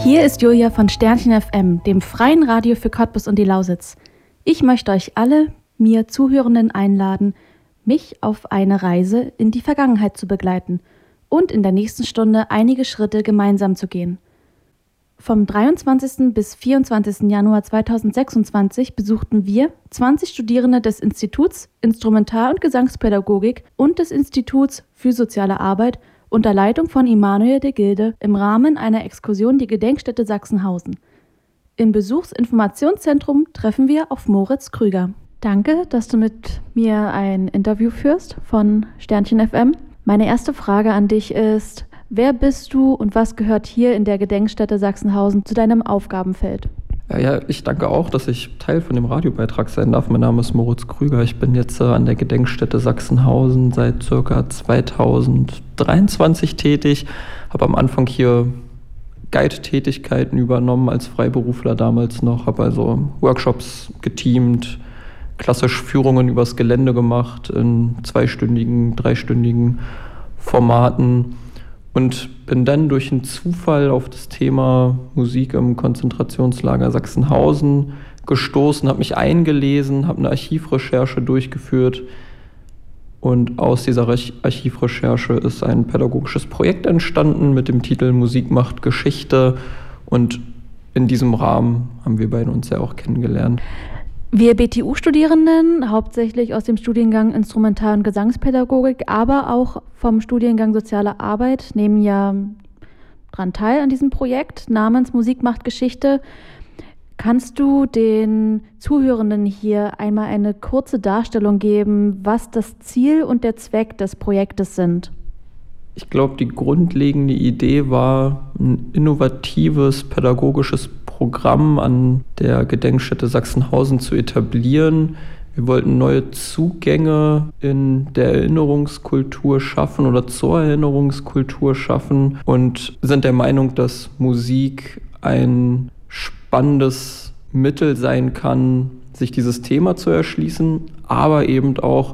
Hier ist Julia von Sternchen FM, dem freien Radio für Cottbus und die Lausitz. Ich möchte euch alle, mir Zuhörenden einladen, mich auf eine Reise in die Vergangenheit zu begleiten und in der nächsten Stunde einige Schritte gemeinsam zu gehen. Vom 23. bis 24. Januar 2026 besuchten wir, 20 Studierende des Instituts Instrumental- und Gesangspädagogik und des Instituts für Soziale Arbeit unter Leitung von Immanuel de Gilde im Rahmen einer Exkursion die Gedenkstätte Sachsenhausen. Im Besuchsinformationszentrum treffen wir auf Moritz Krüger. Danke, dass du mit mir ein Interview führst von Sternchen FM. Meine erste Frage an dich ist: Wer bist du und was gehört hier in der Gedenkstätte Sachsenhausen zu deinem Aufgabenfeld? Ja, ich danke auch, dass ich Teil von dem Radiobeitrag sein darf. Mein Name ist Moritz Krüger. Ich bin jetzt an der Gedenkstätte Sachsenhausen seit ca. 2023 tätig. Habe am Anfang hier Guide-Tätigkeiten übernommen als Freiberufler damals noch. Habe also Workshops geteamt, klassisch Führungen übers Gelände gemacht in 2-stündigen, 3-stündigen Formaten. Und bin dann durch einen Zufall auf das Thema Musik im Konzentrationslager Sachsenhausen gestoßen, habe mich eingelesen, habe eine Archivrecherche durchgeführt. Und aus dieser Archivrecherche ist ein pädagogisches Projekt entstanden mit dem Titel Musik macht Geschichte. Und in diesem Rahmen haben wir beide uns ja auch kennengelernt. Wir BTU-Studierenden, hauptsächlich aus dem Studiengang Instrumental- und Gesangspädagogik, aber auch vom Studiengang Soziale Arbeit, nehmen ja daran teil an diesem Projekt namens Musik macht Geschichte. Kannst du den Zuhörenden hier einmal eine kurze Darstellung geben, was das Ziel und der Zweck des Projektes sind? Ich glaube, die grundlegende Idee war, ein innovatives pädagogisches Programm an der Gedenkstätte Sachsenhausen zu etablieren. Wir wollten neue Zugänge in der Erinnerungskultur schaffen oder zur Erinnerungskultur schaffen und sind der Meinung, dass Musik ein spannendes Mittel sein kann, sich dieses Thema zu erschließen, aber eben auch